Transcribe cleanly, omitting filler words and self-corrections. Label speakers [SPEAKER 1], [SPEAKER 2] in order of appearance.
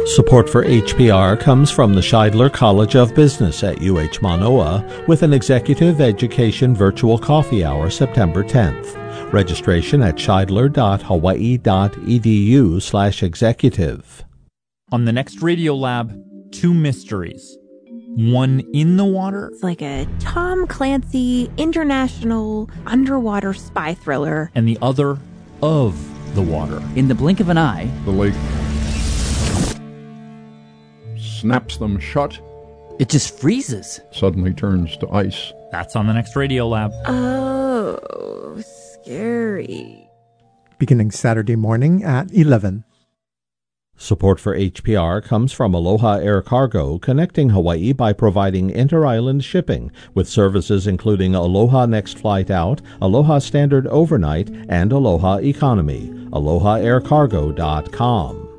[SPEAKER 1] Support for HPR comes from the Scheidler College of Business at UH Manoa with an Executive Education Virtual Coffee Hour September 10th. Registration at scheidler.hawaii.edu/executive.
[SPEAKER 2] On the next Radiolab, two mysteries. One in the water.
[SPEAKER 3] It's like a Tom Clancy international underwater spy thriller.
[SPEAKER 2] And the other of the water.
[SPEAKER 4] In the blink of an eye,
[SPEAKER 5] the lake snaps them shut.
[SPEAKER 4] It just freezes.
[SPEAKER 5] Suddenly turns to ice.
[SPEAKER 2] That's on the next Radiolab.
[SPEAKER 3] Oh, scary.
[SPEAKER 6] Beginning Saturday morning at 11.
[SPEAKER 1] Support for HPR comes from Aloha Air Cargo, connecting Hawaii by providing inter-island shipping with services including Aloha Next Flight Out, Aloha Standard Overnight, and Aloha Economy. AlohaAirCargo.com.